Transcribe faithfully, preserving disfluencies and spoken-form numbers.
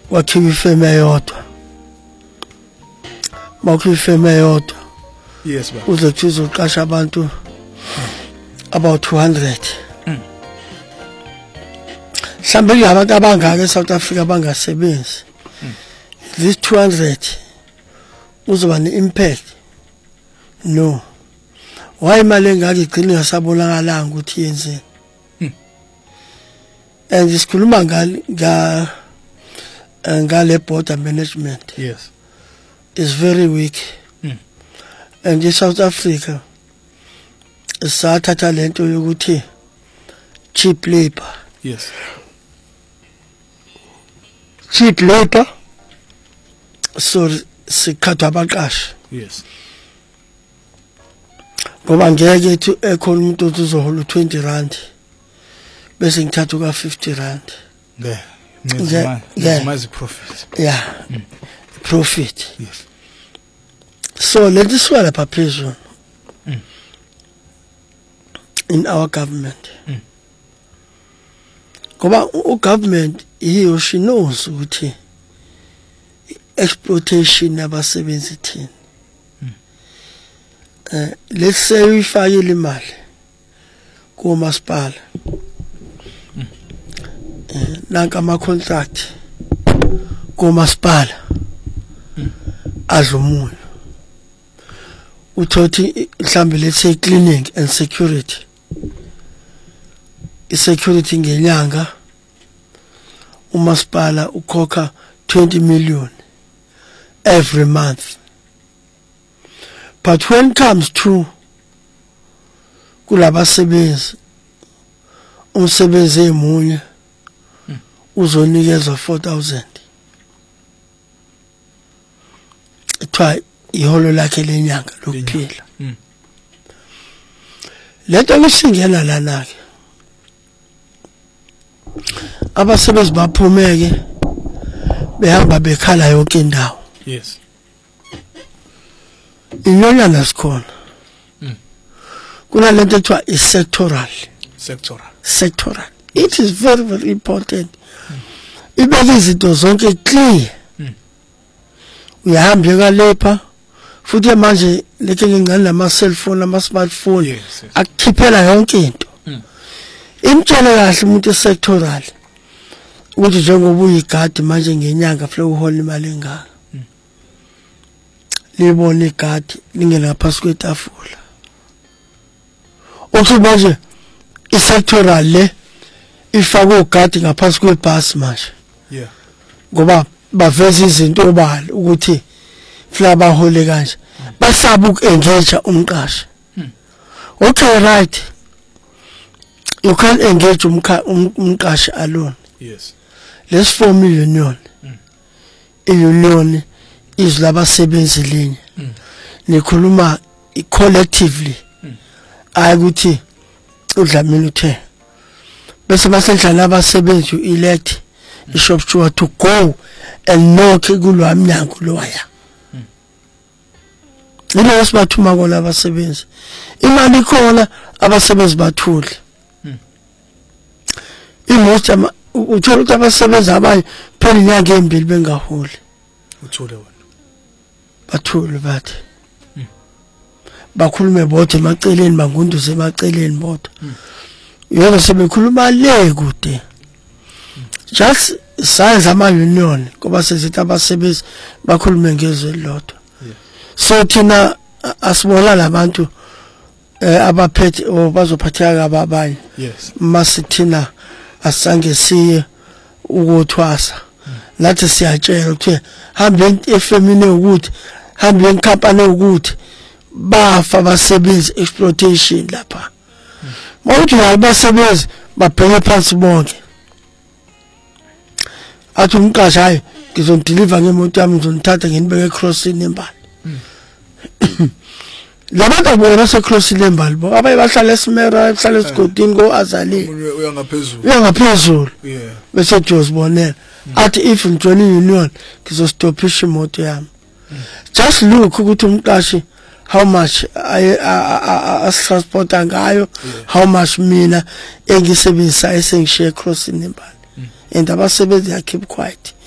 kwakhiwa ifeme eyodwa makhiwa ifeme eyodwa yes baba uze kuthi uqasha abantu about two hundred mhlambe labantu abangaka eSouth Africa bangasebenzi this two hundred uzoba ne-impact no why imali engaka igcina ingasabonakalanga ukuthi yenzeni and isikhuluma nga ngale border management yes is very weak mm. and in South Africa isathatha lento yokuthi cheap labor yes cheap labor so sikhatha abaqashi yes ngoba ngeke ethi ekhona umuntu ozohola twenty rand bese ngithatha ka fifty rand yeah ngizima ngizima profit yeah mm. profit yes so let us swallow phezulu mm. in our government mm. ngoba ugovernment he or she knows ukuthi exploitation abasebenzi thina eh let's say uyifakile imali kumasipala eh nanka ama contract kumasipala adlumunyu uthothi mhlambe let's say cleaning and security i-security ngenyanga umasipala ukhokha twenty million every month but when it comes to kulaba sebenzi umsebenzi emunye uzonikezwa four thousand ithwa iholo lakhe lenyanga lokuphila lento kusingena lana ke abasebenzi baphumeke behamba bekhala yonke indawo yes inyonyana sikhona kuna lento ethiwa i-sectoral sectoral sectoral it is very very important ibeke izinto zonke clear uyahamba ka lapha futhi manje leke ngingane nama cellphone ama smartphone akukhiphela yonke into imtshele kahle umuntu e-sectoral ukuthi njengoba uyigadi manje ngenyanga futhi uhola imali engaka libona igadi lingena phasi kwetafula ukuthi manje i-sectoral le ifakwe ugadi ngaphansi kwebhasi manje yeah ngoba baveza izinto obala ukuthi fla bahole kanje basaba ukuengage umqashi okay right you can't engage umqashi alone yes let's form a union a union is labasebenzi linye nikhuluma collectively ayikuthi udlamini uthe bese basendlala abasebenzi elect ishopshuwa to go and knock kulwa mnyango loya Nina sibathuma kona abasebenzi imali khona abasebenzi bathule imost uthola ukuthi abasebenzi abanye phela inyanga embili bengaholi uthule wona bathule bathi bakhulume bodwa emaceleni bangunduze emaceleni bodwa yona sebekhuluma le kude just size ama union kuba sezithi abasebenzi bakhulume ngezwe lodwa so thina asibona labantu eh abaphethe obazophatheka ababanye yes masithina asange siye ukuthwasa lathi siyatshela ukuthi hambe efemini ukuthi hambe enkampani ukuthi bafa basebenzi exploitation lapha mawuthi abasebenzi babheke phansi bonke athi umqashi hayi ngizondeliver ngemoto yami ngizonithatha nginibeke crossing embali labantu abona se crossing embali bo abaye bahlala eSmera bahlala eSigodini go Azali uya ngaphezulu uya ngaphezulu yeah bese Josbonela athi if ngijoni union ngizostophisha imoto yami just look ukuthi umqashi how much I transport ngayo how much mina engisebenzisa esengishare crossing embali and abasebenzi ya keep quiet